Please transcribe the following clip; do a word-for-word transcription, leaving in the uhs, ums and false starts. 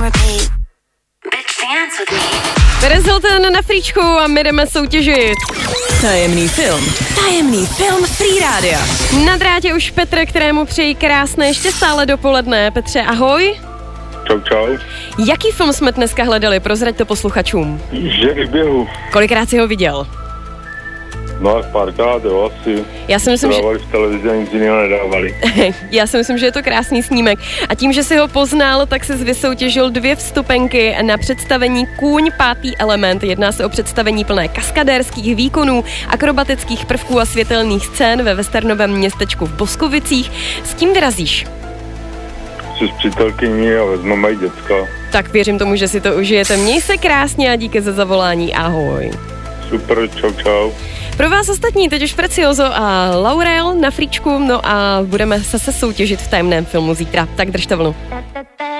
repeat. Bitch, dance with me. Paris Hilton na Fríčku a my jdeme soutěžit. Tajemný film. Tajemný film Free Rádia. Na drátě už Petr, kterému přeji krásné ještě stále dopoledne. Petře, ahoj. Čau, čau. Jaký film jsme dneska hledali? Prozrať to posluchačům. Ženy v běhu. Kolikrát jsi ho viděl? No a párkrát, jo, asi. Já si myslím, že... Dávali v televizi a nic jiného nedávali. Já si myslím, že je to krásný snímek. A tím, že jsi ho poznal, tak jsi vysoutěžil dvě vstupenky na představení Kůň pátý element. Jedná se o představení plné kaskadérských výkonů, akrobatických prvků a světelných scén ve westernovém městečku v Boskovicích. S kým vyrazíš? Jsi s přítelkyní a vezmeme i děcka. Tak věřím tomu, že si to užijete. Měj se krásně a díky za zavolání. Ahoj. Super, čau, čau. Pro vás ostatní teď už Precioso a Laurel na Fríčku, no a budeme zase soutěžit v tajemném filmu zítra. Tak držte vlnu.